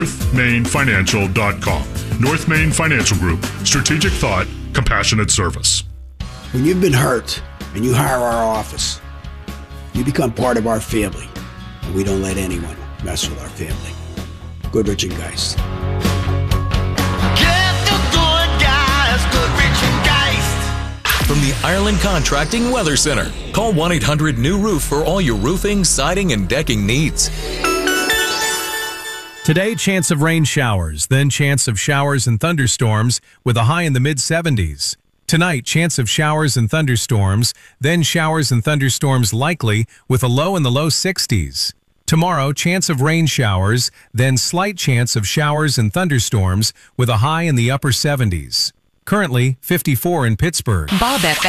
NorthMainFinancial.com. North Main Financial Group. Strategic thought, compassionate service. When you've been hurt and you hire our office, you become part of our family. And we don't let anyone mess with our family. Goodrich and Geist. Get the good guys, Goodrich and Geist. From the Ireland Contracting Weather Center. Call 1-800-NEW-ROOF for all your roofing, siding, and decking needs. Today, chance of rain showers, then chance of showers and thunderstorms with a high in the mid-70s. Tonight, chance of showers and thunderstorms, then showers and thunderstorms likely with a low in the low 60s. Tomorrow, chance of rain showers, then slight chance of showers and thunderstorms with a high in the upper 70s. Currently, 54 in Pittsburgh. Bob FM.